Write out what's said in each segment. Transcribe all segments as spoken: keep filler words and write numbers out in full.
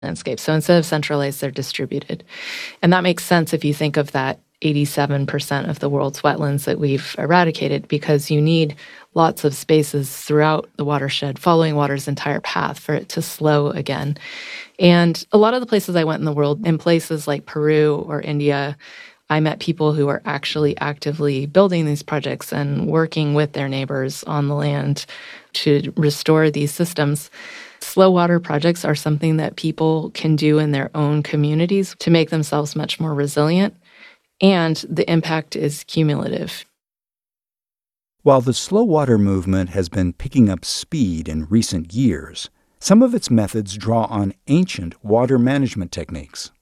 landscape. So instead of centralized, they're distributed. And that makes sense if you think of that eighty-seven percent of the world's wetlands that we've eradicated, because you need lots of spaces throughout the watershed, following water's entire path, for it to slow again. And a lot of the places I went in the world, in places like Peru or India, I met people who are actually actively building these projects and working with their neighbors on the land to restore these systems. Slow water projects are something that people can do in their own communities to make themselves much more resilient, and the impact is cumulative. While the slow water movement has been picking up speed in recent years, some of its methods draw on ancient water management techniques.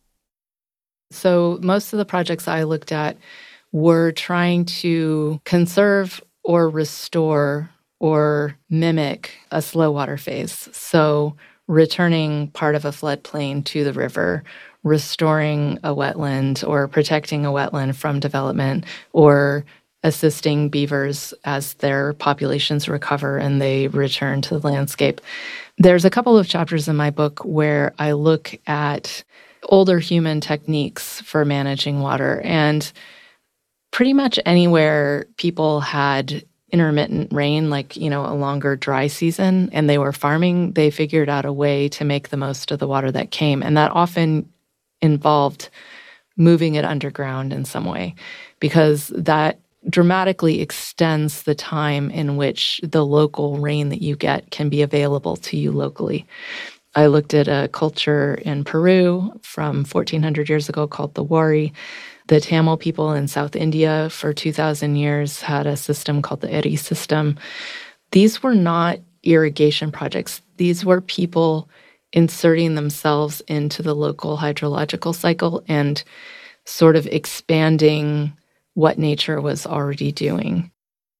So most of the projects I looked at were trying to conserve or restore or mimic a slow water phase. So returning part of a floodplain to the river, restoring a wetland or protecting a wetland from development, or assisting beavers as their populations recover and they return to the landscape. There's a couple of chapters in my book where I look at older human techniques for managing water, and pretty much anywhere people had intermittent rain, like, you know, a longer dry season, and they were farming, they figured out a way to make the most of the water that came. And that often involved moving it underground in some way, because that dramatically extends the time in which the local rain that you get can be available to you locally. I looked at a culture in Peru from fourteen hundred years ago called the Wari. The Tamil people in South India for two thousand years had a system called the Eri system. These were not irrigation projects. These were people inserting themselves into the local hydrological cycle and sort of expanding what nature was already doing.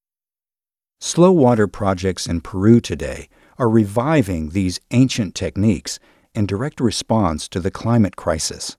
Slow water projects in Peru today are reviving these ancient techniques in direct response to the climate crisis.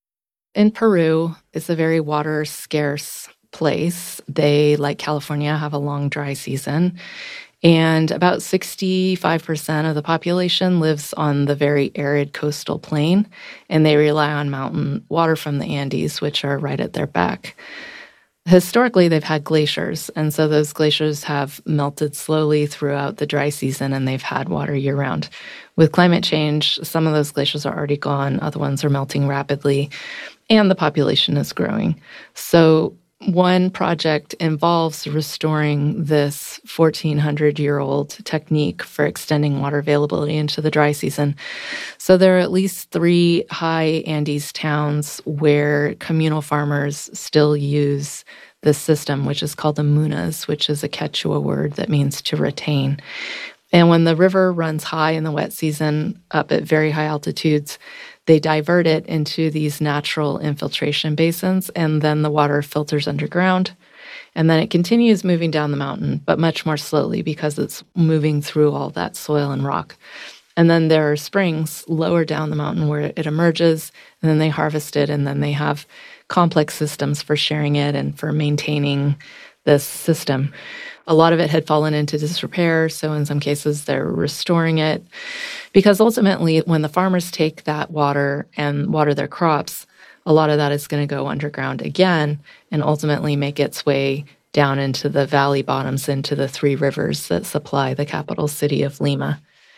In Peru, it's a very water-scarce place. They, like California, have a long dry season. And about sixty-five percent of the population lives on the very arid coastal plain, and they rely on mountain water from the Andes, which are right at their back. Historically, they've had glaciers, and so those glaciers have melted slowly throughout the dry season, and they've had water year-round. With climate change, some of those glaciers are already gone, other ones are melting rapidly, and the population is growing. So one project involves restoring this fourteen hundred year old technique for extending water availability into the dry season. So there are at least three high Andes towns where communal farmers still use this system, which is called the munas, which is a Quechua word that means to retain. And when the river runs high in the wet season, up at very high altitudes, they divert it into these natural infiltration basins, and then the water filters underground. And then it continues moving down the mountain, but much more slowly because it's moving through all that soil and rock. And then there are springs lower down the mountain where it emerges, and then they harvest it, and then they have complex systems for sharing it and for maintaining this system. A lot of it had fallen into disrepair, so in some cases they're restoring it. Because ultimately, when the farmers take that water and water their crops, a lot of that is going to go underground again and ultimately make its way down into the valley bottoms, into the three rivers that supply the capital city of Lima.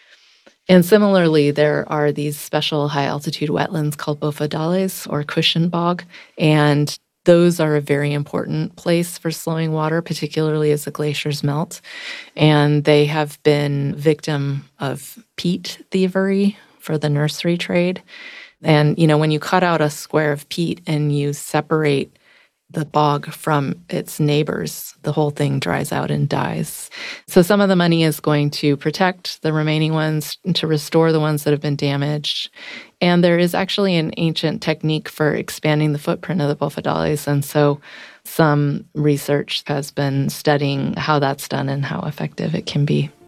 And similarly, there are these special high-altitude wetlands called bofedales or cushion bog, and those are a very important place for slowing water, particularly as the glaciers melt. And they have been victim of peat thievery for the nursery trade. And, you know, when you cut out a square of peat and you separate the bog from its neighbors, the whole thing dries out and dies. So some of the money is going to protect the remaining ones, to restore the ones that have been damaged. And there is actually an ancient technique for expanding the footprint of the bofedales. And so some research has been studying how that's done and how effective it can be.